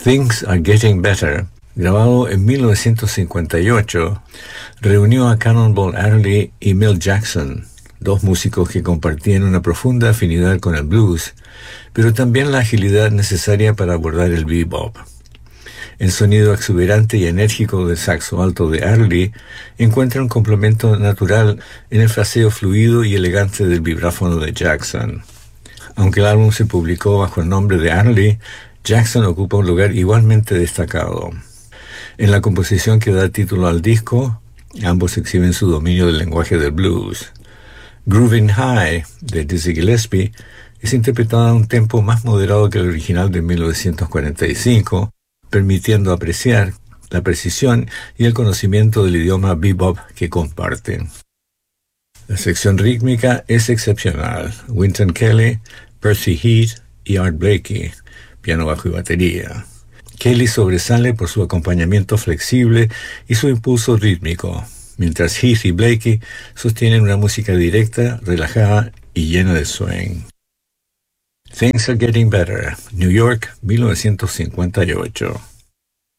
Things Are Getting Better, grabado en 1958, reunió a Cannonball Adderley y Milt Jackson, dos músicos que compartían una profunda afinidad con el blues, pero también la agilidad necesaria para abordar el bebop. El sonido exuberante y enérgico del saxo alto de Adderley encuentra un complemento natural en el fraseo fluido y elegante del vibráfono de Jackson. Aunque el álbum se publicó bajo el nombre de Adderley, Jackson ocupa un lugar igualmente destacado. En la composición que da título al disco, ambos exhiben su dominio del lenguaje del blues. Groovin' High, de Dizzy Gillespie, es interpretada a un tempo más moderado que el original de 1945, permitiendo apreciar la precisión y el conocimiento del idioma bebop que comparten. La sección rítmica es excepcional. Wynton Kelly, Percy Heath y Art Blakey, piano, bajo y batería. Kelly sobresale por su acompañamiento flexible y su impulso rítmico, mientras Heath y Blakey sostienen una música directa, relajada y llena de swing. Things Are Getting Better, New York, 1958.